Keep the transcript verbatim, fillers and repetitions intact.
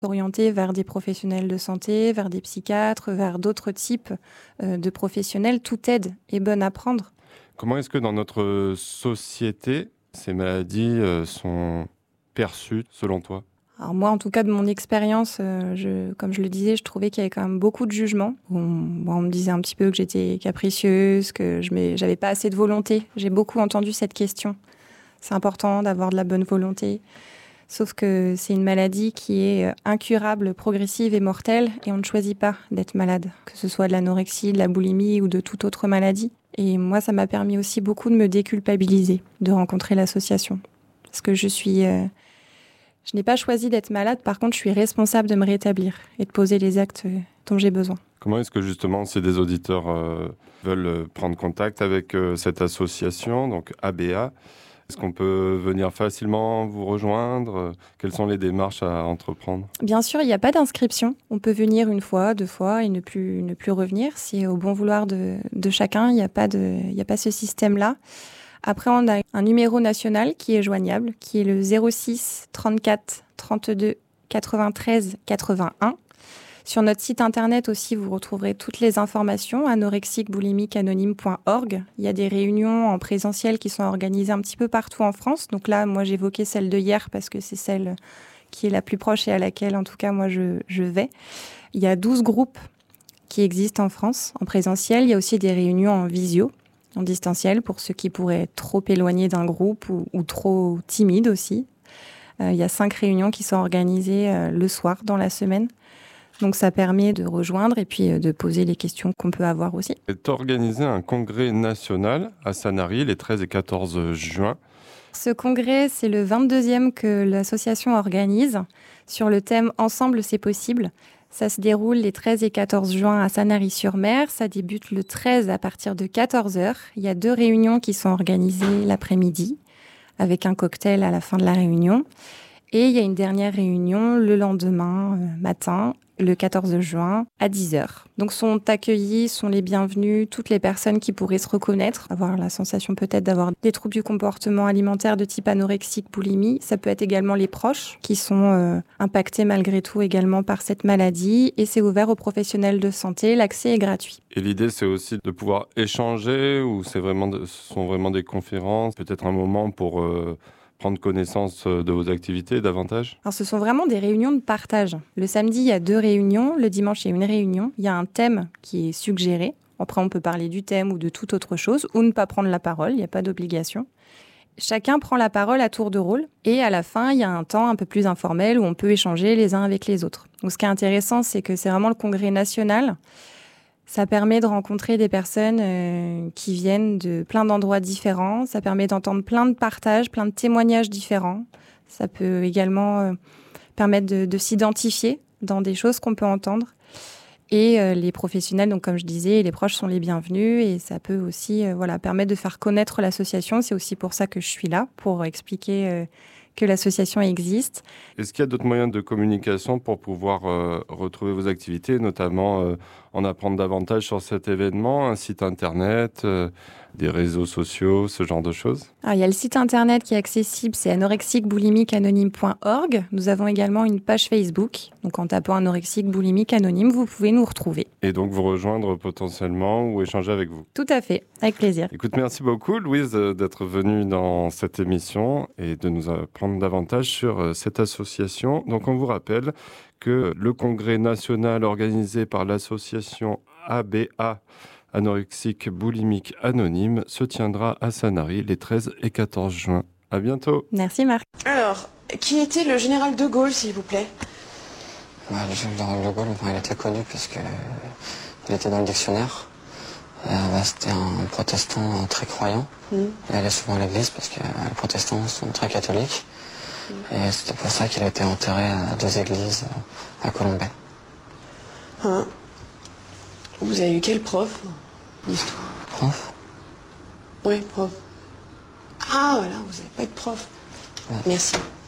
Orienter vers des professionnels de santé, vers des psychiatres, vers d'autres types euh, de professionnels. Toute aide est bonne à prendre. Comment est-ce que dans notre société, ces maladies euh, sont perçues selon toi ? Alors moi, en tout cas, de mon expérience, euh, je, comme je le disais, je trouvais qu'il y avait quand même beaucoup de jugements. On, bon, on me disait un petit peu que j'étais capricieuse, que je n'avais pas assez de volonté. J'ai beaucoup entendu cette question. C'est important d'avoir de la bonne volonté. Sauf que c'est une maladie qui est incurable, progressive et mortelle, et on ne choisit pas d'être malade, que ce soit de l'anorexie, de la boulimie ou de toute autre maladie. Et moi, ça m'a permis aussi beaucoup de me déculpabiliser, de rencontrer l'association. Parce que je suis... Euh, Je n'ai pas choisi d'être malade, par contre, je suis responsable de me rétablir et de poser les actes dont j'ai besoin. Comment est-ce que justement, si des auditeurs euh, veulent prendre contact avec euh, cette association, donc A B A, est-ce qu'on peut venir facilement vous rejoindre ? Quelles sont les démarches à entreprendre ? Bien sûr, il n'y a pas d'inscription. On peut venir une fois, deux fois et ne plus, ne plus revenir. C'est au bon vouloir de, de chacun. Il n'y a pas de, il n'y a pas ce système-là. Après, on a un numéro national qui est joignable, qui est le zéro six trente-quatre trente-deux quatre-vingt-treize quatre-vingt-un. Sur notre site internet aussi, vous retrouverez toutes les informations, anorexique boulimique anonyme point org. Il y a des réunions en présentiel qui sont organisées un petit peu partout en France. Donc là, moi, j'évoquais celle de hier parce que c'est celle qui est la plus proche et à laquelle, en tout cas, moi, je, je vais. Il y a douze groupes qui existent en France en présentiel. Il y a aussi des réunions en visio, en distanciel, pour ceux qui pourraient être trop éloignés d'un groupe ou, ou trop timides aussi. Euh, il y a cinq réunions qui sont organisées euh, le soir dans la semaine. Donc ça permet de rejoindre et puis de poser les questions qu'on peut avoir aussi. Tu as organisé un congrès national à Sanary les treize et quatorze juin. Ce congrès, c'est le vingt-deuxième que l'association organise sur le thème « Ensemble, c'est possible ». Ça se déroule les treize et quatorze juin à Sanary-sur-Mer. Ça débute le treize à partir de quatorze heures. Il y a deux réunions qui sont organisées l'après-midi avec un cocktail à la fin de la réunion. Et il y a une dernière réunion le lendemain euh, matin, le quatorze juin, à dix heures. Donc sont accueillis, sont les bienvenus, toutes les personnes qui pourraient se reconnaître, avoir la sensation peut-être d'avoir des troubles du comportement alimentaire de type anorexique, boulimie. Ça peut être également les proches qui sont euh, impactés malgré tout également par cette maladie. Et c'est ouvert aux professionnels de santé, l'accès est gratuit. Et l'idée, c'est aussi de pouvoir échanger, ou c'est vraiment de, ce sont vraiment des conférences, peut-être un moment pour... Euh prendre connaissance de vos activités davantage ? Alors, ce sont vraiment des réunions de partage. Le samedi, il y a deux réunions. Le dimanche, il y a une réunion. Il y a un thème qui est suggéré. Après, on peut parler du thème ou de toute autre chose, ou ne pas prendre la parole. Il n'y a pas d'obligation. Chacun prend la parole à tour de rôle. Et à la fin, il y a un temps un peu plus informel où on peut échanger les uns avec les autres. Donc, ce qui est intéressant, c'est que c'est vraiment le congrès national. Ça permet de rencontrer des personnes euh, qui viennent de plein d'endroits différents. Ça permet d'entendre plein de partages, plein de témoignages différents. Ça peut également euh, permettre de, de s'identifier dans des choses qu'on peut entendre. Et euh, les professionnels, donc comme je disais, les proches sont les bienvenus. Et ça peut aussi euh, voilà, permettre de faire connaître l'association. C'est aussi pour ça que je suis là, pour expliquer euh, que l'association existe. Est-ce qu'il y a d'autres moyens de communication pour pouvoir euh, retrouver vos activités, notamment euh, en apprendre davantage sur cet événement, un site internet, euh, des réseaux sociaux, ce genre de choses ? Alors, il y a le site internet qui est accessible, c'est anorexique boulimique anonyme point org. Nous avons également une page Facebook. Donc en tapant anorexique boulimique anonyme, vous pouvez nous retrouver. Et donc vous rejoindre potentiellement ou échanger avec vous. Tout à fait, avec plaisir. Écoute, merci beaucoup Louise d'être venue dans cette émission et de nous apprendre davantage sur cette association. Donc on vous rappelle que le congrès national organisé par l'association A B A, Anorexique Boulimique Anonyme, se tiendra à Sanary les treize et quatorze juin. À bientôt. Merci Marc. Alors, qui était le général de Gaulle, s'il vous plaît ? Bah, le général de Gaulle, enfin, il était connu parce que il était dans le dictionnaire. Euh, bah, c'était un protestant très croyant. Mmh. Il allait souvent à l'église parce que euh, les protestants sont très catholiques. Mmh. Et c'était pour ça qu'il a été enterré à deux églises euh, à Colombey. Hein ? Vous avez eu quel prof d'histoire ? Prof ? Oui, prof. Ah, voilà, vous n'avez pas eu de prof. Ouais. Merci.